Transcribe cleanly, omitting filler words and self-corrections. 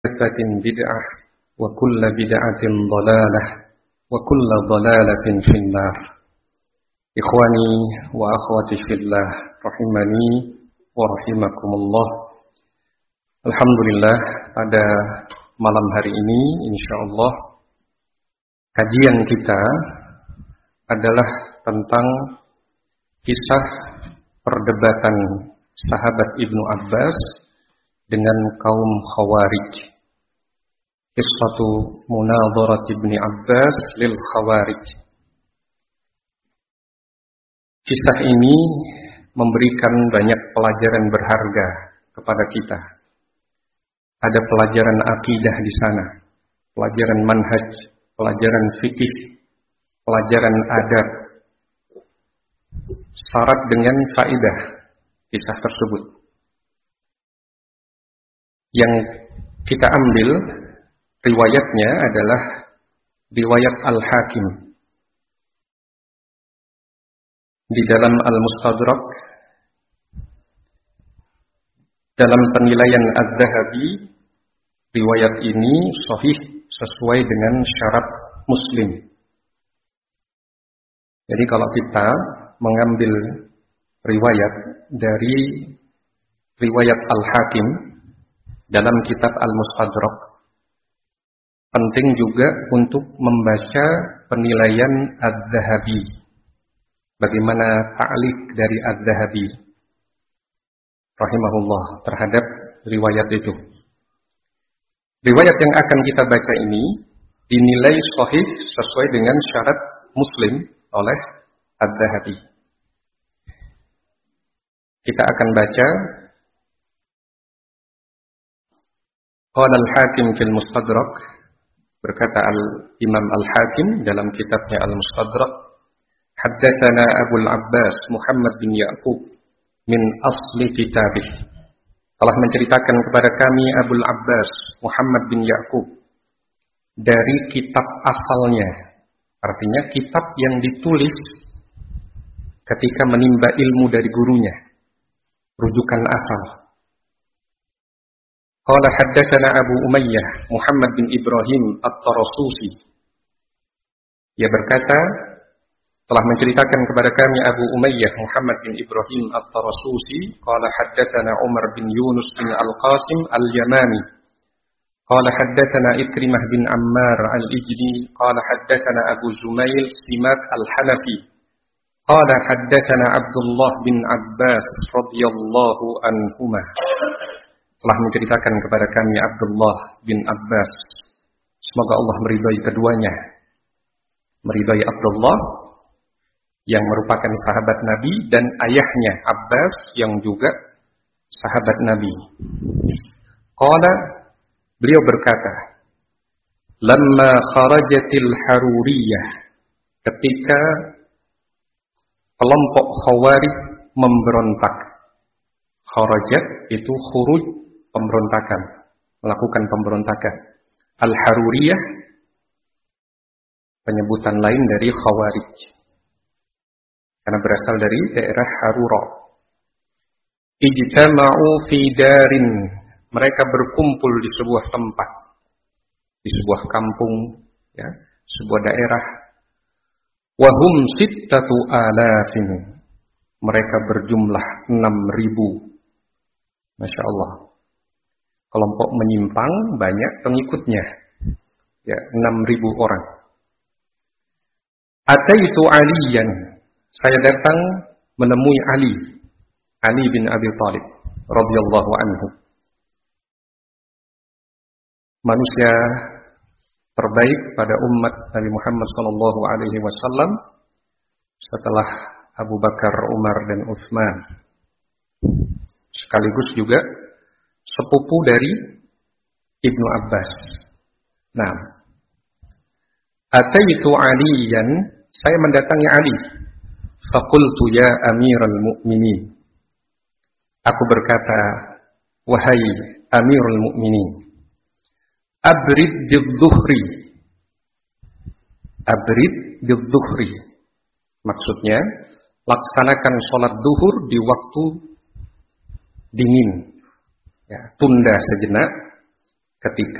محدثة بدعة وكل بدعة ضلالة وكل ضلالة في النار. Ikhwani wa akhwati fillah rahimani wa rahimakumullah. Alhamdulillah, pada malam hari ini insyaallah kajian kita adalah tentang kisah perdebatan sahabat Ibnu Abbas dengan kaum Khawarij. Qissatu munadharat Ibnu Abbas lil Khawarij. Kisah ini memberikan banyak pelajaran berharga kepada kita. Ada pelajaran akidah di sana, pelajaran manhaj, pelajaran fikih, pelajaran adab. Syarat dengan faedah kisah tersebut. Yang kita ambil riwayatnya adalah riwayat Al-Hakim. Di dalam Al-Mustadrak, dalam penilaian Az-Zahabi, riwayat ini sahih sesuai dengan syarat Muslim. Jadi kalau kita mengambil riwayat dari riwayat Al-Hakim dalam kitab Al-Mustadrak, penting juga untuk membaca penilaian Az-Zahabi. Bagaimana ta'liq dari Az-Zahabi rahimahullah terhadap riwayat itu. Riwayat yang akan kita baca ini dinilai sahih sesuai dengan syarat Muslim oleh Az-Zahabi. Kita akan baca Qala Al-Hakim fil Mustadrak, berkata Al-Imam Al-Hakim dalam kitabnya Al-Mustadrak, Haddatsana Abu Abbas Muhammad bin Ya'qub min asli kitabih. Telah menceritakan kepada kami Abu Abbas Muhammad bin Ya'qub dari kitab asalnya. Artinya kitab yang ditulis ketika menimba ilmu dari gurunya. Rujukan asal. Qala haddatsana Abu Umayyah Muhammad bin Ibrahim At-Tarasusi. Ia berkata, telah menceritakan kepada kami Abu Umayyah Muhammad bin Ibrahim At-Tarasusi. Qala haddatsana Umar bin Yunus bin Al-Qasim Al-Yamani. Qala haddatsana Ikrimah bin Ammar Al-Ijli. Qala haddatsana Abu Zumail Simak Al-Hanafi. Qala haddatsana Abdullah bin Abbas radhiyallahu anhuma. Telah menceritakan kepada kami Abdullah bin Abbas. Semoga Allah meridai keduanya. Meridai Abdullah yang merupakan sahabat Nabi dan ayahnya Abbas yang juga sahabat Nabi. Qala, beliau berkata, lamma kharajatil haruriyah, ketika kelompok Khawarij memberontak. Kharajat itu khuruj, pemberontakan, melakukan pemberontakan. Al-Haruriyah penyebutan lain dari Khawarij, karena berasal dari daerah Harura. Ijtama'u fi darin, mereka berkumpul di sebuah tempat, di sebuah kampung, ya, sebuah daerah. Wahum sittatu alafin, mereka berjumlah 6.000. Masya Allah. Kelompok menyimpang, banyak pengikutnya. Ya, 6.000 orang. Ataitu Aliyan, saya datang menemui Ali bin Abi Thalib radhiyallahu anhu. Manusia terbaik pada umat Nabi Muhammad sallallahu alaihi wasallam setelah Abu Bakar, Umar dan Utsman. Sekaligus juga sepupu dari Ibnu Abbas. Nah, ataitu Aliyan, saya mendatangi Ali. Faqultu ya Amirul Mukminin. Aku berkata, wahai Amirul Mukminin, abrid bidzuhri. Abrid bidzuhri. Maksudnya, laksanakan sholat duhur di waktu dingin. Ya, tunda sejenak ketika